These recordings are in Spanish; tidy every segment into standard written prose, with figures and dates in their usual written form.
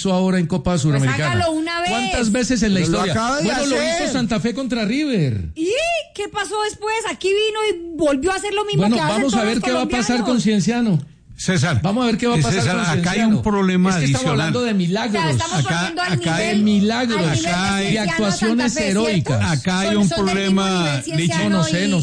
hizo ahora en Copa Suramericana. Hágalo una vez. ¿Cuántas veces en la historia? Bueno, lo hizo Santa Fe contra River. ¿Y qué pasó después? Aquí vino y volvió a hacer lo mismo bueno, que hacen vamos a ver qué va a pasar con Cienciano. César, vamos a ver qué va a pasar César, con Cienciano. acá hay un problema es que adicional. Estamos hablando de milagros. O sea, estamos poniendo al nivel, de milagros, acá hay de actuaciones heroicas. Acá hay un problema, no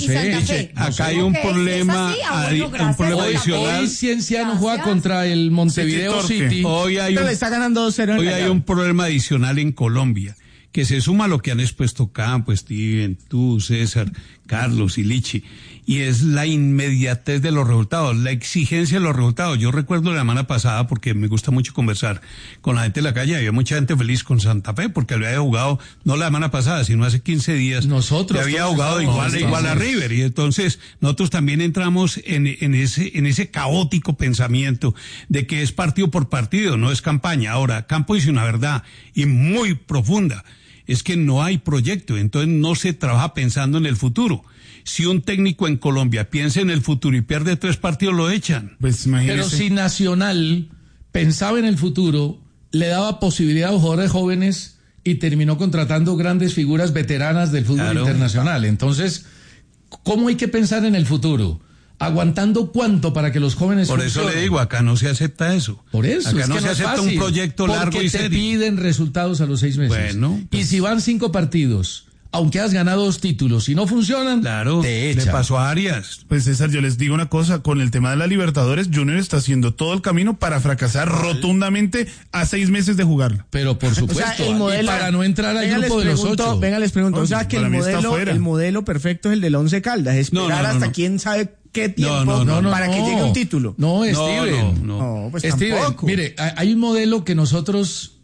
sé. Acá hay un problema, un problema adicional. Hoy Cienciano juega contra el Montevideo City. Hoy hay le está ganando 2-0. Hoy hay un problema adicional en Colombia, que se suma a lo que han expuesto Campo, Steven, tú, César, Carlos y Lichi, y es la inmediatez de los resultados, la exigencia de los resultados. Yo recuerdo la semana pasada, porque me gusta mucho conversar con la gente de la calle, había mucha gente feliz con Santa Fe, porque había jugado, no la semana pasada, sino hace 15 días, nosotros había jugado igual a River, y entonces nosotros también entramos en ese caótico pensamiento de que es partido por partido, no es campaña. Ahora, Campo dice una verdad, y muy profunda, es que no hay proyecto, entonces no se trabaja pensando en el futuro. Si un técnico en Colombia piensa en el futuro y pierde 3 partidos, lo echan. Pues pero si Nacional pensaba en el futuro, le daba posibilidad a los jugadores jóvenes y terminó contratando grandes figuras veteranas del fútbol internacional. Entonces, ¿cómo hay que pensar en el futuro? ¿Aguantando cuánto para que los jóvenes Por eso le digo, acá no se acepta eso. Por eso. Acá no se acepta un proyecto largo y serio. Porque te piden resultados a los 6 meses. Bueno. Y si van 5 partidos, aunque has ganado 2 títulos, si no funcionan, te echan. Le pasó a Arias. Pues César, yo les digo una cosa, con el tema de la Libertadores, Junior está haciendo todo el camino para fracasar rotundamente a 6 meses de jugarla. Pero por supuesto, o sea, el modelo, para no entrar al grupo de los 8. Venga, les pregunto, o sea que el modelo perfecto es el del Once Caldas, esperar hasta quién sabe qué tiempo para que llegue un título. No, Steven. No, pues Steven, tampoco. mire, hay un modelo que nosotros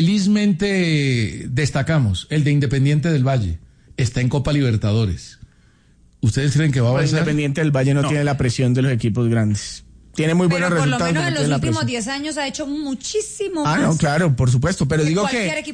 felizmente destacamos, el de Independiente del Valle. Está en Copa Libertadores. ¿Ustedes creen que va a avanzar? Independiente del Valle no tiene la presión de los equipos grandes. Tiene muy buenos resultados. Pero por lo menos en los últimos 10 años ha hecho muchísimo más. No, claro, por supuesto. Pero digo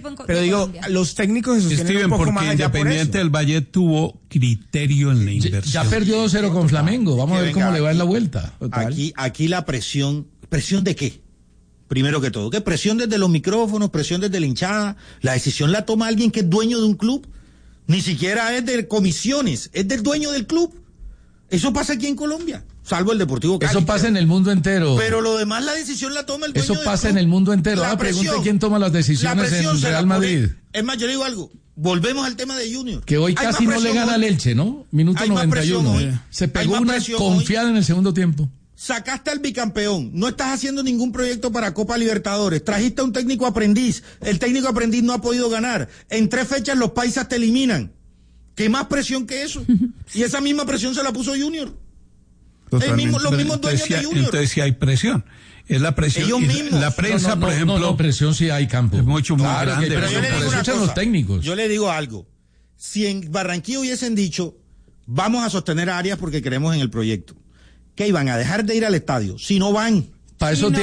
los técnicos se sostienen Steven, un poco porque más allá Independiente del Valle tuvo criterio en la inversión. Ya perdió 2-0 con Flamengo. Vamos a ver cómo le va en la vuelta. Aquí la presión ¿de qué? Primero que todo, ¿qué presión desde los micrófonos, presión desde la hinchada? La decisión la toma alguien que es dueño de un club. Ni siquiera es de comisiones, es del dueño del club. Eso pasa aquí en Colombia, salvo el Deportivo Cali. Eso pasa en el mundo entero. Pero lo demás, la decisión la toma el dueño del club. Eso pasa en el mundo entero. Pregunte quién toma las decisiones en el Real Madrid. Es más, yo le digo algo. Volvemos al tema de Junior. Que hoy casi no le gana al Elche, ¿no? Minuto 91. Se pegó una confiada en el segundo tiempo. Sacaste al bicampeón, no estás haciendo ningún proyecto para Copa Libertadores, trajiste a un técnico aprendiz, el técnico aprendiz no ha podido ganar, en 3 fechas los paisas te eliminan. ¿Qué más presión que eso? Y esa misma presión se la puso Junior. Los mismos dueños de Junior. Entonces sí hay presión. Es la presión. Ellos mismos. La prensa, por ejemplo. No, presión sí hay, Campo. Es mucho más grande. Pero escuchan los técnicos. Yo le digo algo. Si en Barranquilla hubiesen dicho, vamos a sostener a Arias porque creemos en el proyecto, ¿qué iban a dejar de ir al estadio? Si no van. Para eso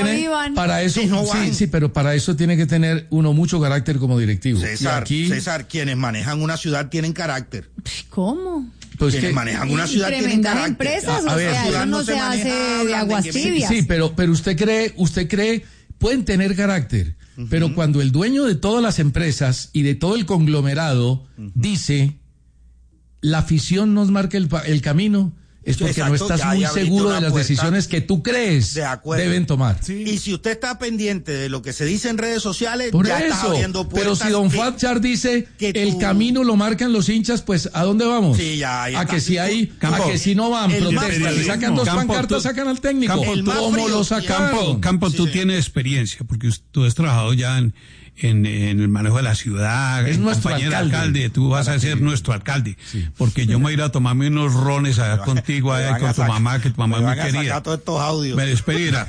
pero para eso tiene que tener uno mucho carácter como directivo. César, quienes manejan una ciudad tienen carácter. ¿Cómo? Pues quienes manejan una ciudad tienen carácter. Empresas, eso no se hace de aguas tibias. Sí, pero usted cree, pueden tener carácter, pero cuando el dueño de todas las empresas y de todo el conglomerado dice, la afición nos marca el camino, es porque no estás muy seguro de las decisiones que tú crees deben tomar. Sí. Y si usted está pendiente de lo que se dice en redes sociales, por ya eso, está abriendo puertas. Pero si don Fatchar dice que el camino lo marcan los hinchas, pues ¿a dónde vamos? Sí, ya a que si no van, protestan, si sacan 2 pancartas, sacan al técnico. ¿Cómo lo sacaron? Campo, tú tienes experiencia, porque tú has trabajado ya en el manejo de la ciudad, es nuestro alcalde, tú vas a ser nuestro alcalde, porque yo me voy a ir a tomarme unos rones allá contigo, allá con tu mamá, que tu mamá es muy querida. Todos estos audios. Me espera.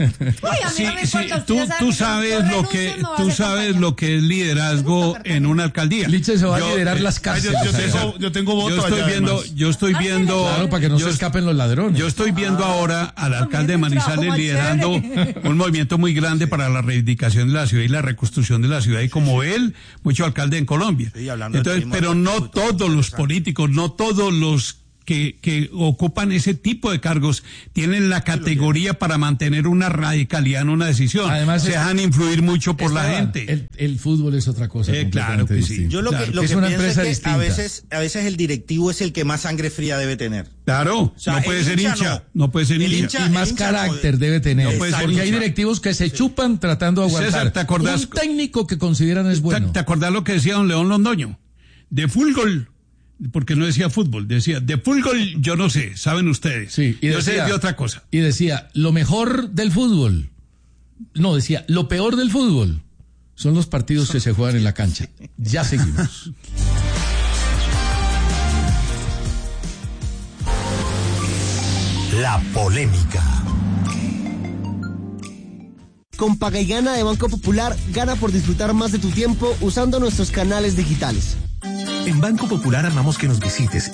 Tú sabes lo que es liderazgo en una alcaldía. Liche se va a liderar las casas. Yo tengo voto. Yo estoy viendo. Claro, para que no se escapen los ladrones. Yo estoy viendo ahora al alcalde de Manizales liderando un movimiento muy grande para la reivindicación de la ciudad y la reconstrucción de la ciudad. Y como él, mucho alcalde en Colombia. Entonces, pero no todos los políticos, no todos los que ocupan ese tipo de cargos tienen la categoría para mantener una radicalidad en una decisión. Además, se dejan influir mucho por la gente. El fútbol es otra cosa. Claro que sí. Yo lo que pienso es que a veces el directivo es el que más sangre fría debe tener. Claro, no puede ser hincha. No puede ser hincha. Y más carácter debe tener. Porque hay directivos que se chupan tratando de aguantar. César, ¿te acordás? Un técnico que consideran es bueno. ¿Te acordás lo que decía don León Londoño? De fútbol, porque no decía fútbol, decía de fútbol yo no sé, saben ustedes. Sí, y yo sé de otra cosa. Y decía, lo mejor del fútbol, no, decía, lo peor del fútbol son los partidos que se juegan en la cancha. Ya seguimos. La polémica. Con Paga y Gana de Banco Popular, gana por disfrutar más de tu tiempo usando nuestros canales digitales. En Banco Popular amamos que nos visites